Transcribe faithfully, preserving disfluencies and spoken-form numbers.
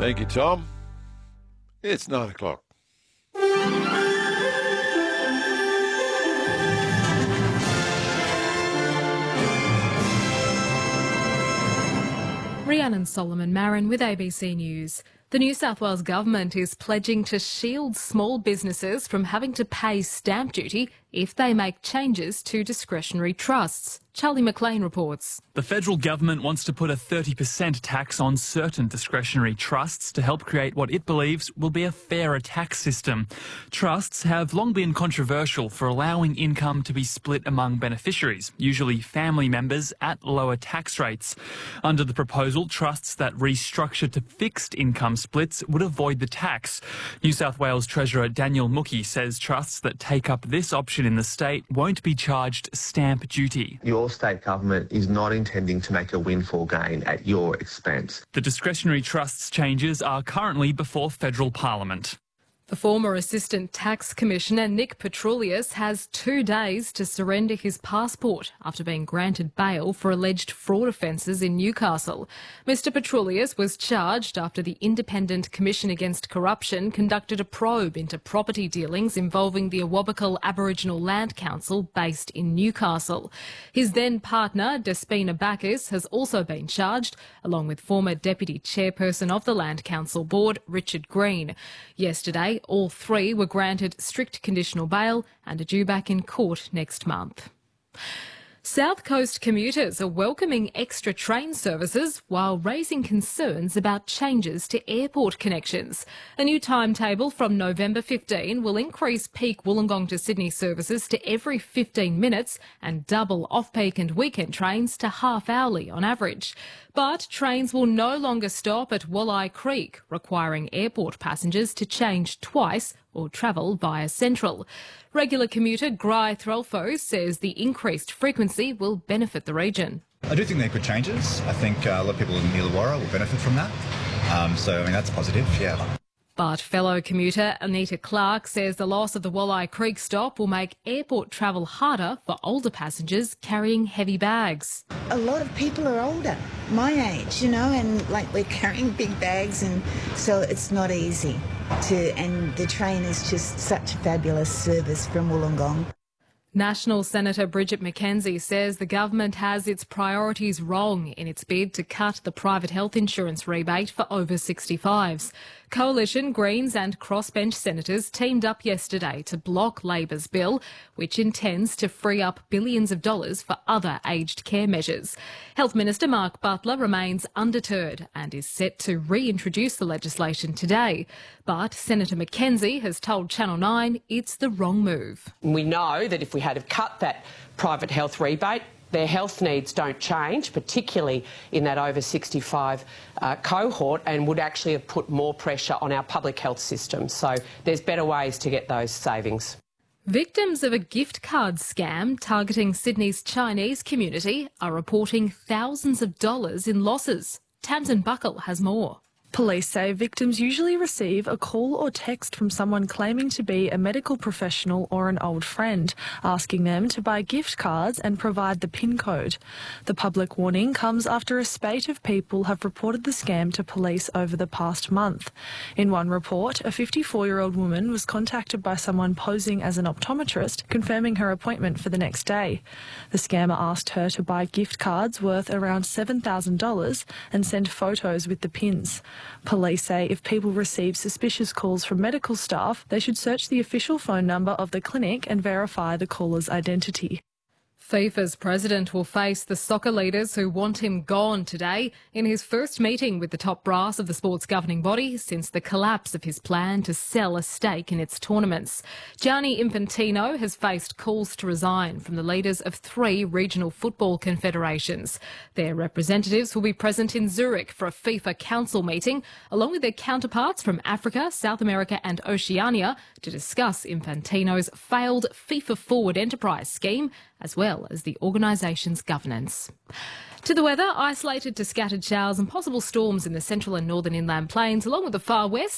Thank you, Tom. It's nine o'clock. Rhiannon Solomon Marin with A B C News. The New South Wales Government is pledging to shield small businesses from having to pay stamp duty if they make changes to discretionary trusts. Charlie McLean reports. The federal government wants to put a thirty percent tax on certain discretionary trusts to help create what it believes will be a fairer tax system. Trusts have long been controversial for allowing income to be split among beneficiaries, usually family members, at lower tax rates. Under the proposal, trusts that restructure to fixed income splits would avoid the tax. New South Wales Treasurer Daniel Mookhey says trusts that take up this option in the state won't be charged stamp duty. Your state government is not intending to make a windfall gain at your expense. The discretionary trusts changes are currently before federal parliament. The former Assistant Tax Commissioner Nick Petroulias has two days to surrender his passport after being granted bail for alleged fraud offences in Newcastle. Mister Petroulias was charged after the Independent Commission Against Corruption conducted a probe into property dealings involving the Awabakal Aboriginal Land Council based in Newcastle. His then partner, Despina Bacchus, has also been charged, along with former Deputy Chairperson of the Land Council Board, Richard Green. Yesterday, all three were granted strict conditional bail and are due back in court next month. South Coast commuters are welcoming extra train services while raising concerns about changes to airport connections. A new timetable from November fifteenth will increase peak Wollongong to Sydney services to every fifteen minutes and double off-peak and weekend trains to half-hourly on average. But trains will no longer stop at Walleye Creek, requiring airport passengers to change twice or travel via Central. Regular commuter Gry Threlfo says the increased frequency will benefit the region. I do think they're good changes. I think uh, a lot of people in Illawarra will benefit from that. Um, so, I mean, that's positive, yeah. But fellow commuter Anita Clark says the loss of the Walleye Creek stop will make airport travel harder for older passengers carrying heavy bags. A lot of people are older, my age, you know, and like we're carrying big bags, and so it's not easy to, and the train is just such a fabulous service from Wollongong. National Senator Bridget McKenzie says the government has its priorities wrong in its bid to cut the private health insurance rebate for over sixty-fives. Coalition, Greens and crossbench senators teamed up yesterday to block Labor's bill, which intends to free up billions of dollars for other aged care measures. Health Minister Mark Butler remains undeterred and is set to reintroduce the legislation today. But Senator McKenzie has told Channel nine it's the wrong move. We know that if we had have cut that private health rebate, their health needs don't change, particularly in that over sixty-five uh, cohort, and would actually have put more pressure on our public health system. So there's better ways to get those savings. Victims of a gift card scam targeting Sydney's Chinese community are reporting thousands of dollars in losses. Tamsin Buckle has more. Police say victims usually receive a call or text from someone claiming to be a medical professional or an old friend, asking them to buy gift cards and provide the PIN code. The public warning comes after a spate of people have reported the scam to police over the past month. In one report, a fifty-four-year-old woman was contacted by someone posing as an optometrist, confirming her appointment for the next day. The scammer asked her to buy gift cards worth around seven thousand dollars and send photos with the pins. Police say if people receive suspicious calls from medical staff, they should search the official phone number of the clinic and verify the caller's identity. FIFA's president will face the soccer leaders who want him gone today in his first meeting with the top brass of the sport's governing body since the collapse of his plan to sell a stake in its tournaments. Gianni Infantino has faced calls to resign from the leaders of three regional football confederations. Their representatives will be present in Zurich for a FIFA council meeting, along with their counterparts from Africa, South America and Oceania, to discuss Infantino's failed FIFA Forward Enterprise scheme, as well as the organisation's governance. To the weather, isolated to scattered showers and possible storms in the central and northern inland plains, along with the far west.